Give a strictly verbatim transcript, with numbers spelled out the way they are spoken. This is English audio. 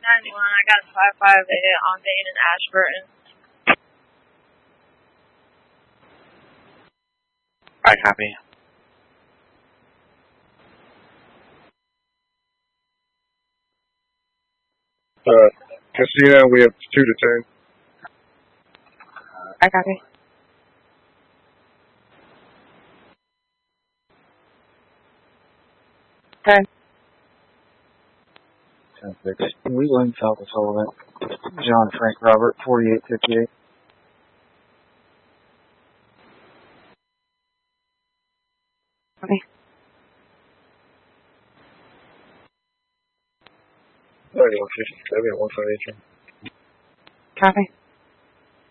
ninety-one, I got a five five eight on Dane and Ashburton. Alright, copy. Uh, Casino, we have two to ten. I copy. ten. ten six. Wheeling, South of Sullivan. John Frank Robert, forty-eight fifty-eight. Okay. ninety-one fifty-seven, one five eight. Copy.